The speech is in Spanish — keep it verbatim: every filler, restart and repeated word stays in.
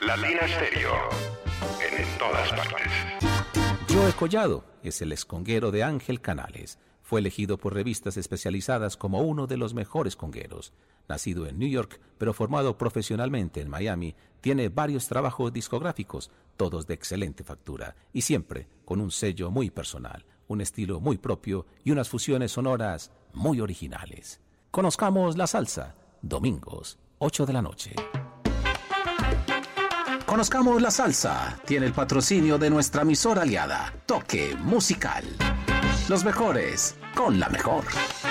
Latina Stereo. En todas partes. Joe Collado es el exconguero de Ángel Canales. Fue elegido por revistas especializadas como uno de los mejores congueros. Nacido en New York, pero formado profesionalmente en Miami, tiene varios trabajos discográficos, todos de excelente factura, y siempre con un sello muy personal, un estilo muy propio y unas fusiones sonoras muy originales. Conozcamos la salsa, domingos, ocho de la noche. Conozcamos la salsa, tiene el patrocinio de nuestra emisora aliada, Toque Musical. Los mejores, con la mejor.